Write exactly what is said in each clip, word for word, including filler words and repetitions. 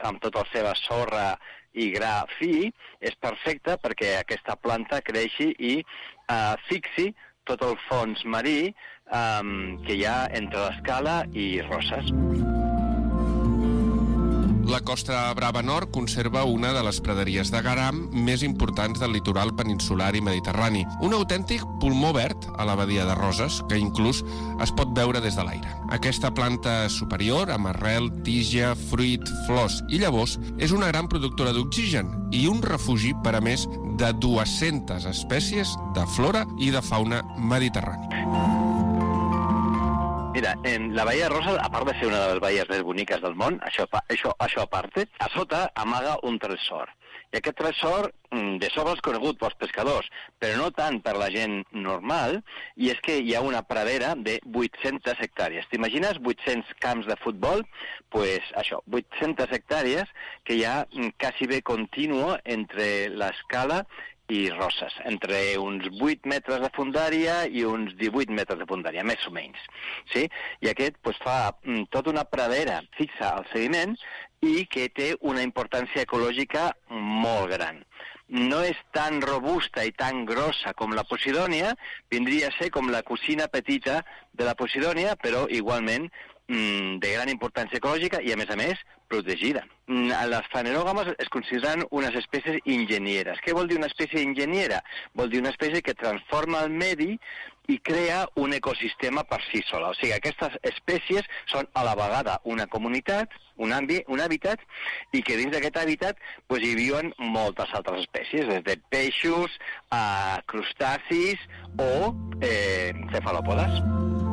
amb tota la seva sorra i gra fi, és perfecte perquè aquesta planta creixi i eh, fixi tot el fons marí eh, que hi ha entre l'Escala i Roses. La Costa Brava Nord conserva una de les praderies de gram més importants del litoral peninsular i mediterrani. Un autèntic pulmó verd a la badia de Roses, que inclús es pot veure des de l'aire. Aquesta planta superior, amb arrel, tija, fruit, flors i llavors, és una gran productora d'oxigen i un refugi per a més de dues-centes espècies de flora i de fauna mediterrània. Mira, en la Bahia de Roses, a part de ser una de les baies més boniques del món, això, això, això a part, a sota amaga un tresor. I aquest tresor de sobre és conegut pels pescadors, però no tant per la gent normal, i és que hi ha una pradera de vuit-centes hectàrees. T'imagines vuit-cents camps de futbol? Doncs pues això, vuit-centes hectàrees que hi ha quasi bé continuo entre l'Escala i Roses, entre uns vuit metres de fondària i uns divuit metres de fondària, més o menys. Sí? I aquest pues, fa mm, tota una pradera fixa al sediment i que té una importància ecològica molt gran. No és tan robusta i tan grossa com la Posidònia, vindria a ser com la cosina petita de la Posidònia, però igualment mm, de gran importància ecològica i, a més a més, protegida. Les fanerògames es consideren unes espècies enginyeres. Què vol dir una espècie enginyera? Vol dir una espècie que transforma el medi i crea un ecosistema per si sola. O sigui, aquestes espècies són a la vegada una comunitat, un, ambi, un hàbitat, i que dins d'aquest hàbitat pues, hi viuen moltes altres espècies, des de peixos a crustacis o eh, cefalòpodes.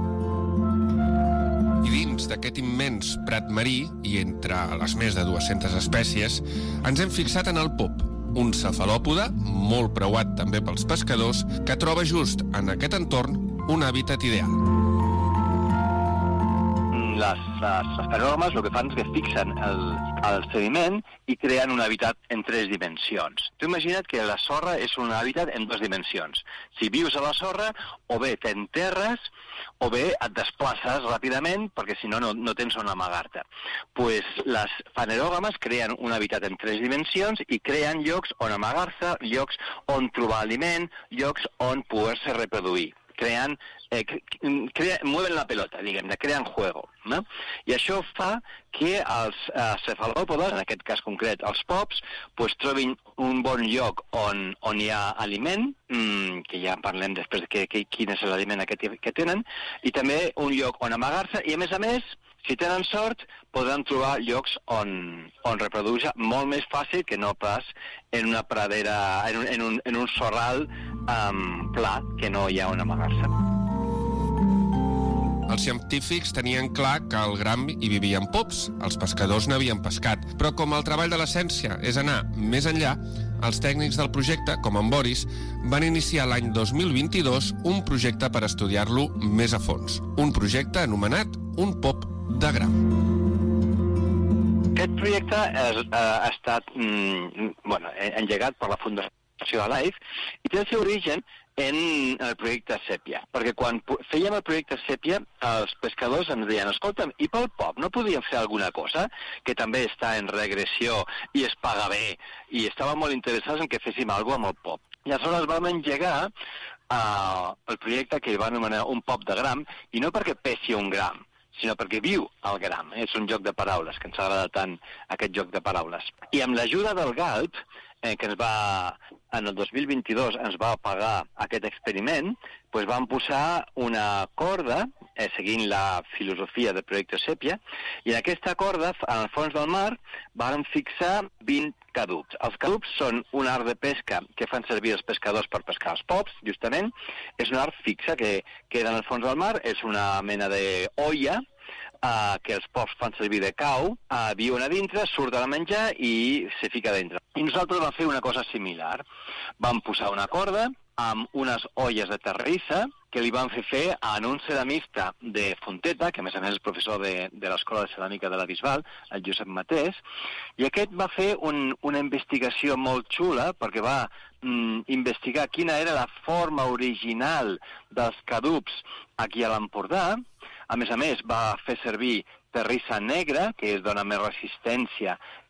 I dins d'aquest immens prat marí, i entre les més de dues-centes espècies, ens hem fixat en el pop, un cefalòpode, molt preuat també pels pescadors, que troba just en aquest entorn un hàbitat ideal. Les, les, les fanerògames el que fan és que fixen el, el sediment i creen un hàbitat en tres dimensions. Tu imagina't que la sorra és un hàbitat en dues dimensions. Si vius a la sorra, o bé t'enterres, o bé et desplaces ràpidament, perquè si no, no, no tens on amagar-te. Pues les fanerògames creen un hàbitat en tres dimensions i creen llocs on amagar-se, llocs on trobar aliment, llocs on poder-se reproduir. Crean, eh, crea, mueven la pelota, diguem-ne, creen juego, no? I això fa que els eh, cefalòpodes, en aquest cas concret els pops, pues, trobin un bon lloc on, on hi ha aliment, mmm, que ja parlem després de que, que, quin és l'aliment que, que tenen, i també un lloc on amagar-se, i a més a més, si tenen sort, podran trobar llocs on, on reproduir-se molt més fàcil que no pas en una pradera, en un, en un, en un sorral um, pla, que no hi ha on amagar-se. Els científics tenien clar que al gram hi vivien pops, els pescadors n'havien pescat, però com el treball de la ciència és anar més enllà, els tècnics del projecte, com en Boris, van iniciar l'any dos mil vint-i-dos un projecte per estudiar-lo més a fons. Un projecte anomenat Un pop de gram. Aquest projecte és, eh, ha estat mm, bueno, engegat per la Fundació Alive i té el seu origen en el projecte Sèpia, perquè quan fèiem el projecte Sèpia, els pescadors ens deien, escolta'm, i pel pop no podíem fer alguna cosa que també està en regressió i es paga bé, i estàvem molt interessats en que féssim alguna cosa amb el pop. I aleshores vam engegar uh, el projecte que va anomenar Un pop de gram, i no perquè pesi un gram, sinó perquè viu al gram. És un joc de paraules, que ens agrada tant aquest joc de paraules. I amb l'ajuda del Galp, eh, que ens va, en el dos mil vint-i-dos ens va pagar aquest experiment, doncs vam posar una corda, eh, seguint la filosofia del projecte Sèpia, i en aquesta corda, en el fons del mar, vam fixar vint caducs. Els caducs són un art de pesca que fan servir els pescadors per pescar els pops, justament. És un art fixe que queda en el fons del mar, és una mena d'olla, Uh, que els pops fan servir de cau, uh, viuen a dintre, surt a menjar i se fica dintre. I nosaltres vam fer una cosa similar. Vam posar una corda amb unes olles de terrissa que li van fer fer en un ceramista de Fonteta, que a més a més és professor de, de l'Escola de Ceràmica de la Bisbal, el Josep Matés, i aquest va fer un, una investigació molt xula, perquè va mm, investigar quina era la forma original dels caducs aquí a l'Empordà. A més a més, va fer servir terrissa negra, que es dona més resistència